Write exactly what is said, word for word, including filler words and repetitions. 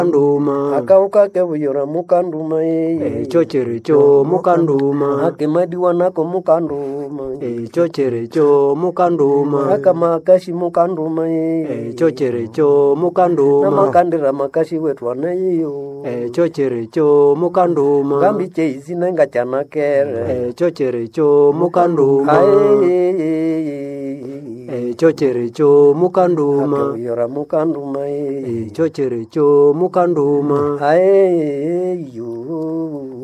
Nduma akauka ke buyora mukanduma e chocherecho mukanduma akemadiwa nako mukanduma e chocherecho mukanduma akamakashi mukanduma e chocherecho mukanduma namakandira makashi wetu anayo e chocherecho mukanduma ngambi cheizi nenga chanakere e chocherecho mukanduma e chocherecho mukanduma akebuyora mukanduma e chocherecho mukanduma ayo